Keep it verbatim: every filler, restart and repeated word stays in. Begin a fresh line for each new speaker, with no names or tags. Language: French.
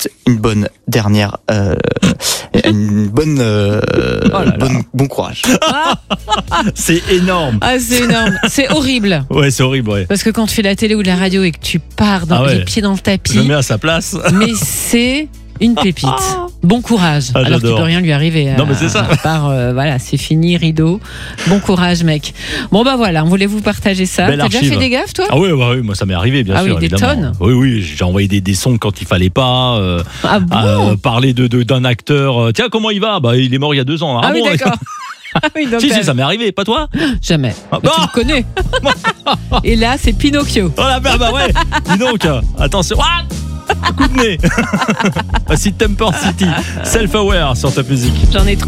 juste une bonne dernière, euh, une bonne, euh,
Oh là là.
bonne, bon courage.
C'est énorme.
Ah, c'est énorme. C'est horrible.
Ouais, c'est horrible, ouais.
Parce que quand tu fais la télé ou la radio et que tu pars dans
Ah ouais.
les pieds dans le
Je
tapis,
me mets à sa place.
mais c'est une pépite. Bon courage.
Ah,
Alors qu'il
j'adore.
peut rien lui arriver.
Non, mais c'est ça.
À part, euh, voilà, c'est fini, rideau. Bon courage, mec. Bon, bah voilà, on voulait vous partager ça.
Belle
T'as déjà
archive.
fait des gaffes, toi?
Ah oui, bah oui, moi ça m'est arrivé, bien
Ah
sûr.
oui, des
évidemment.
tonnes.
Oui, oui, j'ai envoyé des, des sons quand il fallait pas. Euh,
Ah bon?
euh, parler de, de- d'un acteur. euh, Tiens, comment il va? Bah, il est mort il y a deux ans.
Ah oui,
bon,
d'accord. Ah oui, donc
Si,
t'as-
si, ça m'est arrivé, pas toi?
Jamais.
Ah,
Bah, tu
bah.
le connais. Et là, c'est Pinocchio.
Oh la merde, bah ouais. Dis donc, euh, attention. Ah, coup de nez. Voici Temper City, Self-Aware sur Top Music.
J'en ai trop.